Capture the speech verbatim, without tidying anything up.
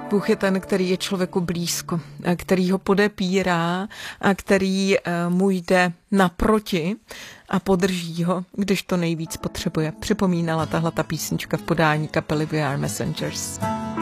Bůh je ten, který je člověku blízko, který ho podepírá a který mu jde naproti a podrží ho, když to nejvíc potřebuje. Připomínala tahle ta písnička v podání kapely We Are Messengers.